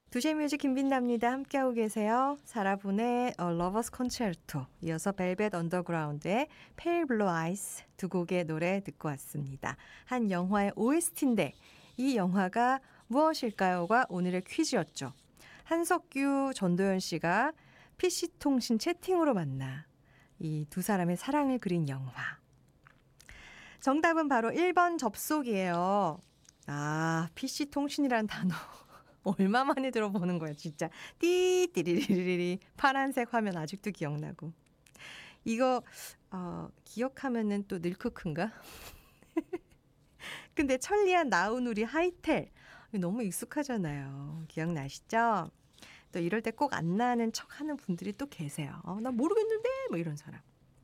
두시의 뮤직 김빈나입니다. 함께하고 계세요. 사라본의 A Lover's Concerto, 이어서 벨벳 언더그라운드의 Pale Blue Eyes 두 곡의 노래 듣고 왔습니다. 한 영화의 OST인데 이 영화가 무엇일까요가 오늘의 퀴즈였죠. 한석규, 전도연 씨가 PC통신 채팅으로 만나 이 두 사람의 사랑을 그린 영화. 정답은 바로 1번 접속이에요. 아, PC통신이란 단어. 얼마 만에 들어보는 거야, 진짜. 띠띠리리리리. 파란색 화면 아직도 기억나고. 이거, 기억하면은 또 닐크크인가? 근데 천리안 나우누리 하이텔. 너무 익숙하잖아요. 기억나시죠? 또 이럴 때 꼭 안 나는 척 하는 분들이 또 계세요. 나 모르겠는데? 뭐 이런 사람.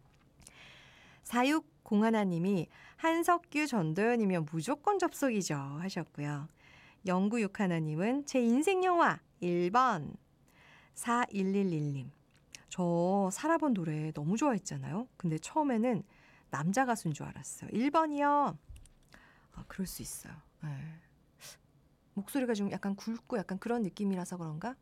4601님이 한석규 전도연이면 무조건 접속이죠 하셨고요. 0961님은 제 인생 영화 1번. 4111님. 저 살아본 노래 너무 좋아했잖아요. 근데 처음에는 남자 가수인 줄 알았어요. 1번이요. 그럴 수 있어요. 네. 목소리가 좀 약간 굵고 약간 그런 느낌이라서 그런가?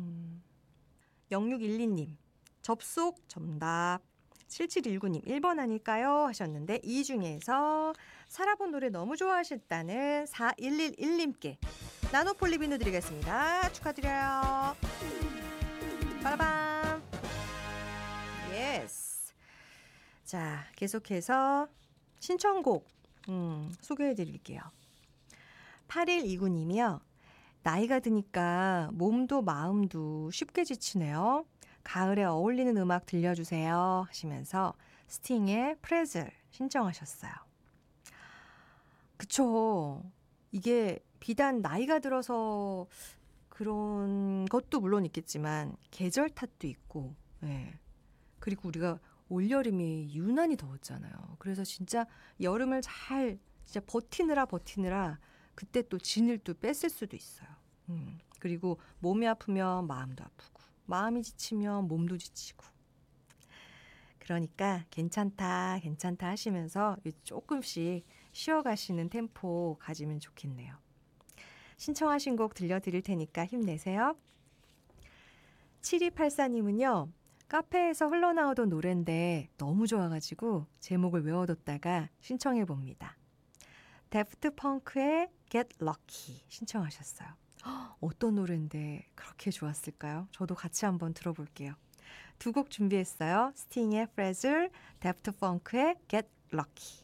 0612님. 접속 정답. 7719님 1번 아닐까요? 하셨는데 이 중에서 살아본 노래 너무 좋아하셨다는 4111님께 나노폴리 비누 드리겠습니다. 축하드려요. 빠라밤. 예스. 자, 계속해서 신청곡 소개해드릴게요. 8129님이요. 나이가 드니까 몸도 마음도 쉽게 지치네요. 가을에 어울리는 음악 들려주세요 하시면서 스팅의 프레즐 신청하셨어요. 그쵸. 이게 비단 나이가 들어서 그런 것도 물론 있겠지만 계절 탓도 있고, 예. 그리고 우리가 올여름이 유난히 더웠잖아요. 그래서 진짜 여름을 잘 진짜 버티느라 그때 또 진을 또 뺐을 수도 있어요. 그리고 몸이 아프면 마음도 아프고 마음이 지치면 몸도 지치고. 그러니까 괜찮다 하시면서 조금씩 쉬어가시는 템포 가지면 좋겠네요. 신청하신 곡 들려드릴 테니까 힘내세요. 7284님은요. 카페에서 흘러나오던 노래인데 너무 좋아가지고 제목을 외워뒀다가 신청해봅니다. 데프트 펑크의 Get Lucky 신청하셨어요. 어떤 노래인데 그렇게 좋았을까요? 저도 같이 한번 들어볼게요. 두 곡 준비했어요. 스팅의 Frazzle, 데프트 펑크의 Get Lucky.